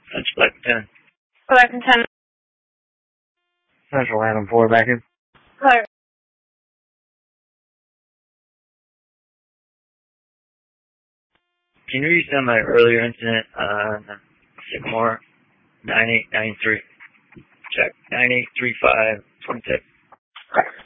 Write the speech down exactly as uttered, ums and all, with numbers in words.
That's Black ten. Black ten. Central Adam four back in. Clear. Can you resend my earlier incident on Sycamore nine eight nine three? Check nine eight three five two six.